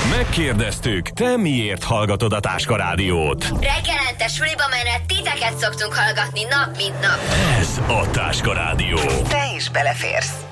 Megkérdeztük, te miért hallgatod a Táska Rádiót? Reggelente suliba menet titeket szoktunk hallgatni nap mint nap. Ez a Táska Rádió. Te is beleférsz.